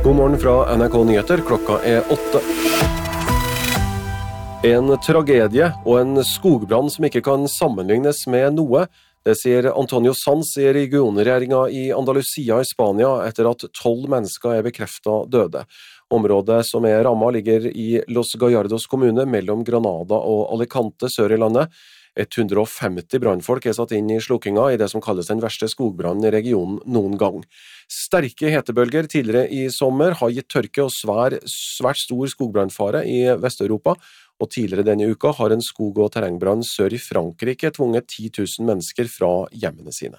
God morgen fra NRK Nyheter, klokka 8. En tragedie og en skogbrann som ikke kan sammenlignes med noe, det sier Antonio Sanz i regionregjeringen i Andalusia i Spania etter at 12 mennesker er bekreftet døde. Området som er rammet ligger i Los Gallardos kommune mellom Granada og Alicante sør i landet. 150 brannfolk er satt inn i slukkinga i det som kalles den verste skogbrannen i regionen noen gang. Sterke hetebølger tidligere i sommer har gitt tørke og svært stor skogbrannfare i Vest-Europa, og tidligere denne uka har en skog- og terrengbrann sør i Frankrike tvunget 10 000 mennesker fra hjemmene sine.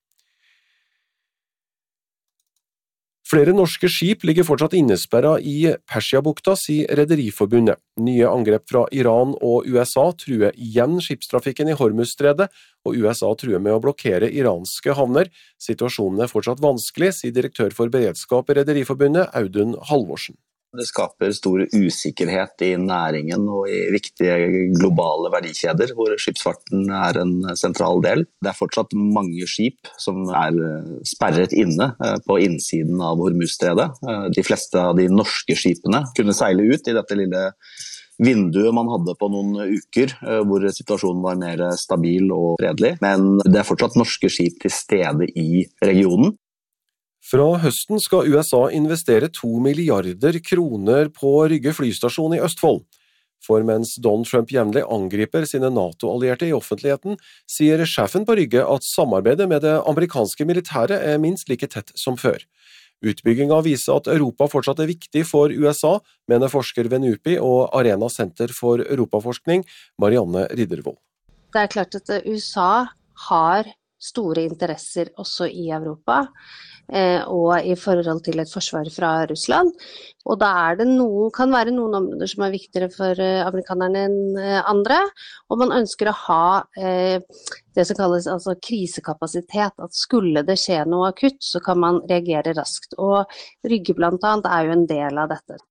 Flere norske skip ligger fortsatt innesperret i Persiabukta, sier Rederiforbundet. Nye angrep fra Iran og USA truer igjen skipstrafikken i Hormuzstredet, og USA truer med å blokkere iranske havner. Situasjonen er fortsatt vanskelig, sier direktør for beredskap i Rederiforbundet, Audun Halvorsen. Det skaper stor usikkerhet i næringen og i viktige globale verdikjeder, hvor skipsfarten er en sentral del. Det er fortsatt mange skip som er sperret inne på innsiden av Hormuzstredet. De fleste av de norske skipene kunne seile ut i dette lille vinduet man hadde på noen uker, hvor situasjonen var mer stabil og fredelig. Men det er fortsatt norske skip til stede i regionen. Fra høsten skal USA investere 2 milliarder kroner på Rygge flystasjon i Østfold. For mens Donald Trump jevnlig angriper sine NATO-allierte i offentligheten, sier sjefen på Rygge at samarbeidet med det amerikanske militæret er minst like tett som før. Utbygginga viser at Europa fortsatt er viktig for USA, mener forsker ved NUPI og Arena Senter for Europaforskning, Marianne Riddervold. Det er klart at USA har store interesser også i Europa, og i forhold til et forsvar fra Russland. Og da kan være noen områder som er viktigere for amerikanerne enn andre, og man ønsker å ha det som kalles krisekapasitet, at skulle det skje noe akutt, så kan man reagere raskt. Og Rygge blant annet er jo en del av dette.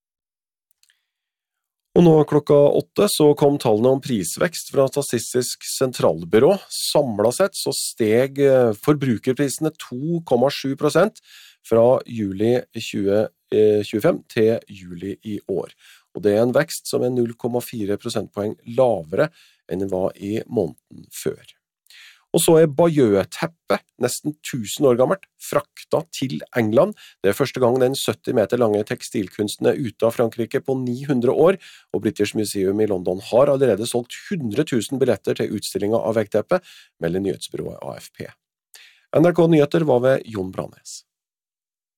Og nå klokka 8 så kom tallene om prisvekst fra Statistisk sentralbyrå. Samlet sett så steg forbrukerprisene 2,7% fra juli 2025 til juli i år. Og det er en vekst som er 0,4 prosentpoeng lavere enn den var i måneden før. Og så er Bayeux-teppet, nesten 1000 år gammelt, frakta til England. Det er første gang den 70 meter lange tekstilkunsten er ute av Frankrike på 900 år, og British Museum i London har allerede solgt 100 000 billetter til utstillinga av veggteppet, melder nyhetsbyrået AFP. NRK Nyheter var ved Jon Branes.